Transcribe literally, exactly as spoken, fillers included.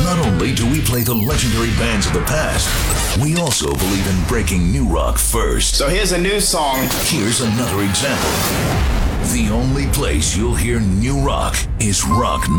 Not only do we play the legendary bands of the past, we also believe in breaking new rock first. So here's a new song. Here's another example. The only place you'll hear new rock is Rock